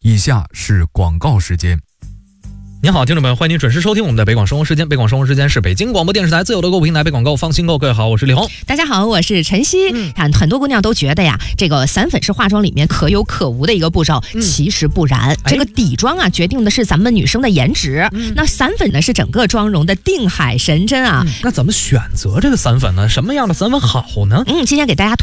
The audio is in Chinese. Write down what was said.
以下是广告时间。 您好，听众朋友，欢迎您准时收听我们的北广生活时间。北广生活时间是北京广播电视台自有的购物平台，北广购放心购。各位好，我是李红。 大家好，我是晨曦。很多姑娘都觉得呀，这个散粉是化妆里面可有可无的一个步骤，其实不然。这个底妆啊，决定的是咱们女生的颜值，那散粉呢是整个妆容的定海神针啊。 那怎么选择这个散粉呢？什么样的散粉好呢？ 今天给大家